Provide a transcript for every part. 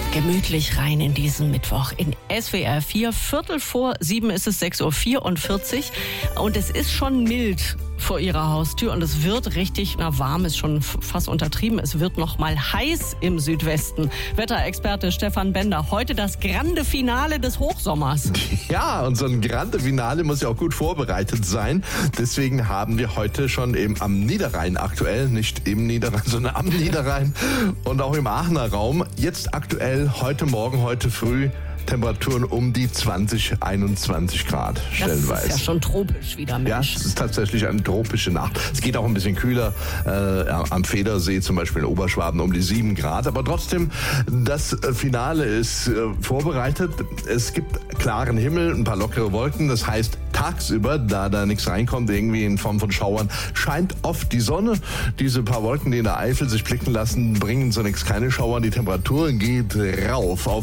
Gemütlich rein in diesen Mittwoch in SWR 4. 6:45 ist es, 6:44 Uhr. Und es ist schon mild vor ihrer Haustür und es wird richtig, warm ist schon fast untertrieben, es wird noch mal heiß im Südwesten. Wetterexperte Stefan Bender, heute das grande Finale des Hochsommers. Ja, und so ein grande Finale muss ja auch gut vorbereitet sein. Deswegen haben wir heute schon eben am Niederrhein aktuell, nicht im Niederrhein, sondern am Niederrhein und auch im Aachener Raum, jetzt aktuell heute Morgen, heute früh, Temperaturen um die 20, 21 Grad stellenweise. Das ist ja schon tropisch wieder, Mensch. Ja, es ist tatsächlich eine tropische Nacht. Es geht auch ein bisschen kühler, am Federsee zum Beispiel in Oberschwaben um die 7 Grad. Aber trotzdem, das Finale ist vorbereitet. Es gibt klaren Himmel, ein paar lockere Wolken. Das heißt, tagsüber, da nichts reinkommt, irgendwie in Form von Schauern, scheint oft die Sonne. Diese paar Wolken, die in der Eifel sich blicken lassen, bringen zunächst keine Schauer. Die Temperatur geht rauf auf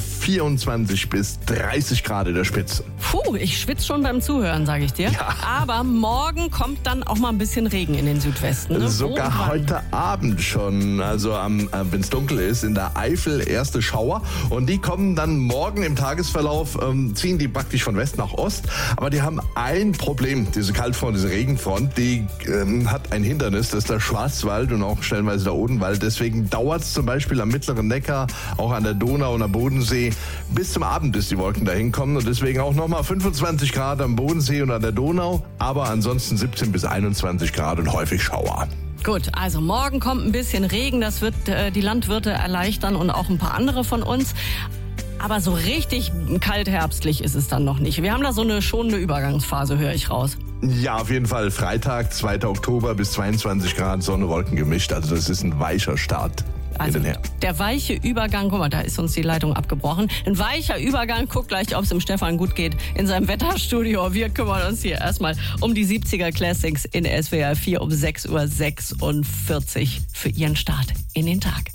24 bis 30 Grad in der Spitze. Puh, ich schwitze schon beim Zuhören, sage ich dir. Ja. Aber morgen kommt dann auch mal ein bisschen Regen in den Südwesten. Ne? Sogar heute Abend schon, also wenn es dunkel ist, in der Eifel erste Schauer. Und die kommen dann morgen im Tagesverlauf, ziehen die praktisch von West nach Ost. Aber die haben ein Problem, diese Kaltfront, diese Regenfront, die hat ein Hindernis, das ist der Schwarzwald und auch stellenweise der Odenwald. Deswegen dauert es zum Beispiel am mittleren Neckar, auch an der Donau und am Bodensee bis zum Abend, bis die Wolken dahin kommen. Und deswegen auch nochmal 25 Grad am Bodensee und an der Donau, aber ansonsten 17 bis 21 Grad und häufig Schauer. Gut, also morgen kommt ein bisschen Regen, das wird die Landwirte erleichtern und auch ein paar andere von uns. Aber so richtig kalt herbstlich ist es dann noch nicht. Wir haben da so eine schonende Übergangsphase, höre ich raus. Ja, auf jeden Fall. Freitag, 2. Oktober bis 22 Grad, Sonne, Wolken gemischt. Also das ist ein weicher Start. Also der weiche Übergang, guck mal, da ist uns die Leitung abgebrochen. Ein weicher Übergang, guck gleich, ob es dem Stefan gut geht in seinem Wetterstudio. Wir kümmern uns hier erstmal um die 70er Classics in SWR 4 um 6:46 Uhr für Ihren Start in den Tag.